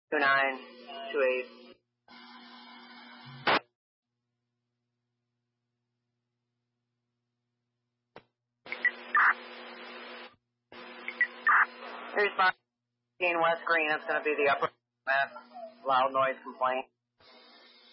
2928. Here's my West Green. It's going to be the upper loud noise complaint.